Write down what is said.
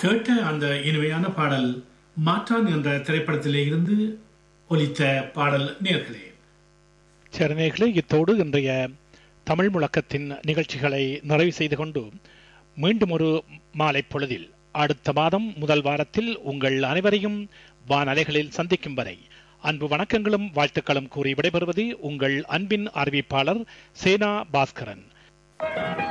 கேட்ட அந்த இனிமையான பாடல் மாற்றான் என்ற திரைப்படத்திலே இருந்து ஒலித்த பாடல் நேர்களே. சரணேகளே, இத்தோடு இன்றைய தமிழ் முழக்கத்தின் நிகழ்ச்சிகளை நிறைவு செய்து கொண்டு மீண்டும் ஒரு மாலை பொழுதில் அடுத்த மாதம் முதல் வாரத்தில் உங்கள் அனைவரையும் வானலைகளில் சந்திக்கும் வரை அன்பு வணக்கங்களும் வாழ்த்துக்களும் கூறி விடைபெறுவது உங்கள் அன்பின் அறிவிப்பாளர் சேனா பாஸ்கரன்.